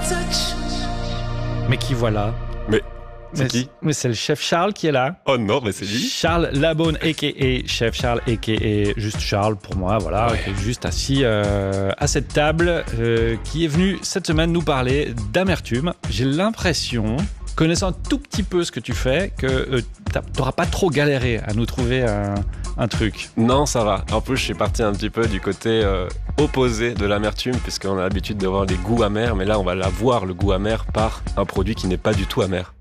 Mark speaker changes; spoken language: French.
Speaker 1: Mais qui voilà?
Speaker 2: Mais c'est qui?
Speaker 1: Mais c'est le chef Charles qui est là.
Speaker 2: Oh non, mais c'est lui.
Speaker 1: Charles Labonne, a.k.a. Chef Charles, a.k.a. juste Charles pour moi, voilà, qui est juste assis à cette table, qui est venu cette semaine nous parler d'amertume. J'ai l'impression, connaissant un tout petit peu ce que tu fais, que t'auras pas trop galéré à nous trouver un truc.
Speaker 2: Non, ça va. En plus, je suis parti un petit peu du côté opposé de l'amertume, puisqu'on a l'habitude de voir les goûts amers, mais là, on va voir le goût amer par un produit qui n'est pas du tout amer.